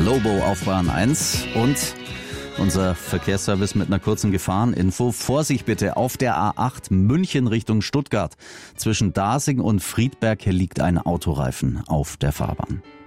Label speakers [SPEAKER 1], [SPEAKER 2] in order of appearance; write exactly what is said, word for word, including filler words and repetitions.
[SPEAKER 1] Lobo auf Bahn eins und unser Verkehrsservice mit einer kurzen Gefahreninfo. Vorsicht bitte, auf der A acht München Richtung Stuttgart. Zwischen Dasing und Friedberg liegt ein Autoreifen auf der Fahrbahn.